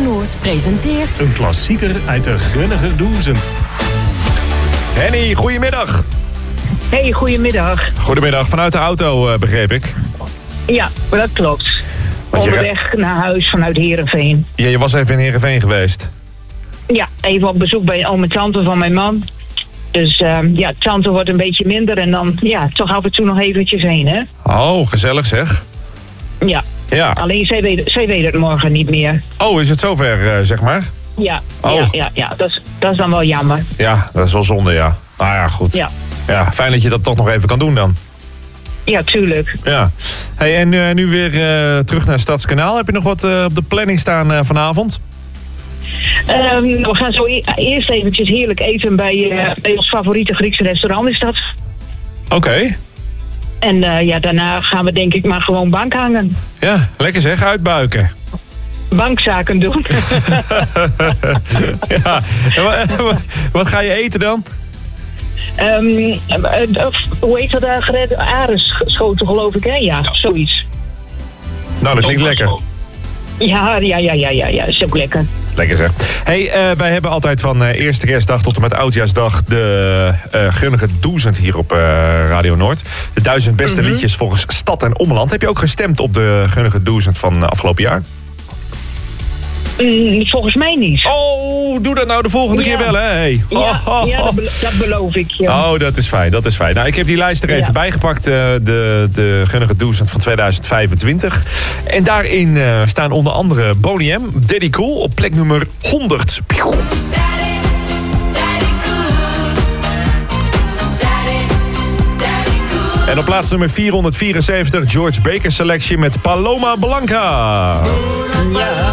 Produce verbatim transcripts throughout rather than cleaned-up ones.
Noord presenteert... Een klassieker uit de Grunniger Duizend. Henny, goedemiddag. Hey, goedemiddag. Goedemiddag, vanuit de auto, uh, begreep ik. Ja, dat klopt. Want je- Onderweg naar huis vanuit Heerenveen. Ja, je was even in Heerenveen geweest. Ja, even op bezoek bij oom en tante van mijn man. Dus uh, ja, tante wordt een beetje minder en dan ja, toch af en toe nog eventjes heen, hè? Oh, gezellig zeg. Ja, Ja. alleen zij weet, zij weet het morgen niet meer. Oh, is het zover, uh, zeg maar? Ja, Oh. ja, ja, ja. Dat, is, dat is dan wel jammer. Ja, dat is wel zonde, ja. Nou ja, goed. Ja, Ja, fijn dat je dat toch nog even kan doen dan. ja, tuurlijk. Ja. Hey, en uh, nu weer uh, terug naar Stadskanaal. Heb je nog wat uh, op de planning staan uh, vanavond? Um, we gaan zo e- eerst eventjes heerlijk eten bij, uh, bij ons favoriete Griekse restaurant is dat. Oké. Okay. En uh, ja, daarna gaan we denk ik maar gewoon bank hangen. Ja, lekker zeg, uitbuiken. Bankzaken doen. Ja. En wa- wa- wat ga je eten dan? Um, uh, uh, hoe heet dat daar? Gered? Arenschoten geloof ik, hè? Ja, zoiets. Nou, dat klinkt lekker. Ja, ja, ja, ja, ja, ja, is ook lekker. Lekker zeg. Hey, uh, wij hebben altijd van uh, eerste kerstdag tot en met oudjaarsdag de uh, Grunniger Duizend hier op uh, Radio Noord. De duizend beste Mhm. liedjes volgens stad en omland. Heb je ook gestemd op de Grunniger Duizend van uh, afgelopen jaar? Mm, volgens mij niet. Oh, doe dat nou de volgende Ja. keer wel, hè? Hey. Ja, Oh, oh, ja oh. dat, belo- dat beloof ik je. Oh, dat is fijn, dat is fijn. Nou, ik heb die lijst er even Ja. bijgepakt, uh, de, de Grunniger Duizend van tweeduizend vijfentwintig. En daarin uh, staan onder andere Boney M, Daddy Cool op plek nummer honderd. Pioe. En op plaats nummer vierhonderdvierenzeventig George Baker selectie met Paloma Blanca. Ja.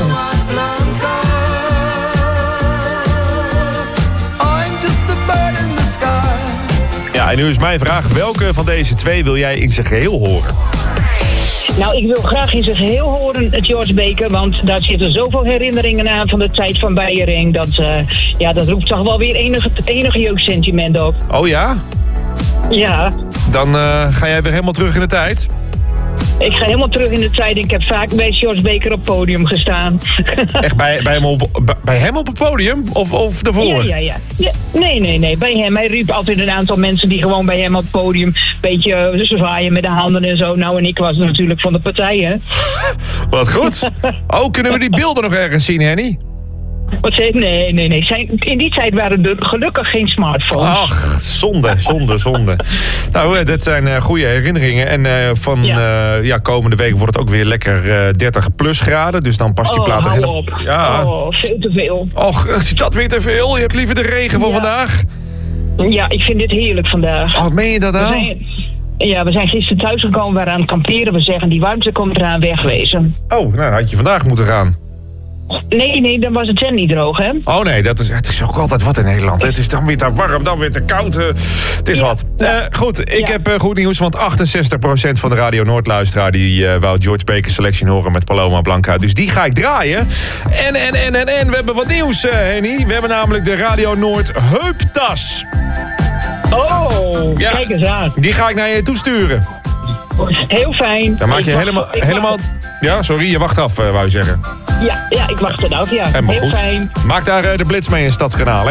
Ja, en nu is mijn vraag, welke van deze twee wil jij in zijn geheel horen? Nou, ik wil graag in zijn geheel horen het George Baker, want daar zitten zoveel herinneringen aan van de tijd van Beiering. Dat, uh, ja, dat roept toch wel weer enige, enige jeugdsentiment op. Oh ja? Ja, Dan uh, ga jij weer helemaal terug in de tijd? ik ga helemaal terug in de tijd. Ik heb vaak bij George Baker op het podium gestaan. Echt bij, bij, hem, op, bij hem op het podium? Of, of daarvoor? Ja, ja, ja, ja. Nee, nee, nee. Bij hem. Hij riep altijd een aantal mensen die gewoon bij hem op het podium een beetje uh, zwaaien met de handen en zo. Nou, en ik was natuurlijk van de partij, hè. Wat goed. Oh, kunnen we die beelden nog ergens zien, Henny? Wat zei Nee, nee, nee. Zijn, in die tijd waren er gelukkig geen smartphones. Ach, zonde, zonde, zonde. Nou, uh, dit zijn uh, goede herinneringen. En uh, van Ja. uh, ja, komende week wordt het ook weer lekker uh, dertig plus graden. Dus dan past die Oh, plaat er hou helemaal... op. Ja. Oh, veel te veel. Och, is dat weer te veel? Je hebt liever de regen van Ja. vandaag? Ja, ik vind dit heerlijk vandaag. Oh, meen je dat We nou? zijn, ja, we zijn gisteren thuisgekomen, we waren aan het kamperen. We zeggen, die warmte komt eraan, wegwezen. Oh, nou, dan had je vandaag moeten gaan. Nee, nee, dan was het tent niet droog, hè? Oh nee, dat is, het is ook altijd wat in Nederland. Het is dan weer te warm, dan weer te koud. uh, Het is Ja. wat. Uh, goed, ik Ja. heb uh, goed nieuws. Want achtenzestig procent van de Radio Noord-luisteraar... die uh, wou George Baker Selection horen met Paloma Blanca. Dus die ga ik draaien. En, en, en, en, en we hebben wat nieuws, uh, Henny. We hebben namelijk de Radio Noord heuptas. Oh, Ja. kijk eens aan. Die ga ik naar je toesturen. Heel fijn. Dan maak Ik je wacht- helemaal... ik helemaal wacht- ja, sorry, je wacht af, uh, wou je zeggen. Ja, ja, ik wacht het af, ja. Helemaal Heel goed. fijn. Maak daar uh, de blitz mee in Stadskanaal, hè.